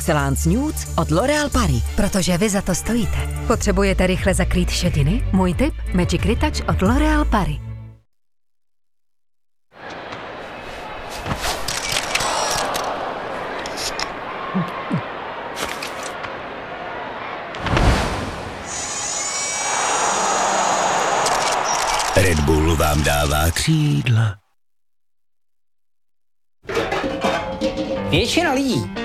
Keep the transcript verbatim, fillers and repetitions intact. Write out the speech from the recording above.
Excellence Nudes od L'Oréal Paris. Protože vy za to stojíte. Potřebujete rychle zakrýt šediny? Můj tip? Magic Retouch od L'Oréal Paris. Red Bull vám dává křídla. Většina lidí